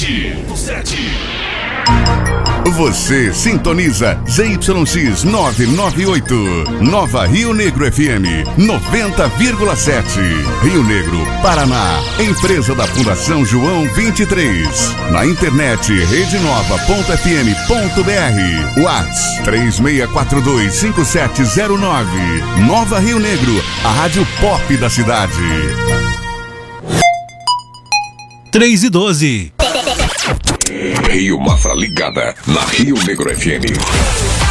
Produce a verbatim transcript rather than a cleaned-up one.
sete ponto sete. Você sintoniza Z Y X novecentos e noventa e oito, Nova Rio Negro F M noventa vírgula sete, Rio Negro, Paraná. Empresa da Fundação João vinte e três. Na internet rede nova ponto f m ponto b r. WhatsApp três seis quatro dois cinco sete zero nove. Nova Rio Negro, a rádio pop da cidade. três e doze. Rio Mafra ligada na Rio Negro F M.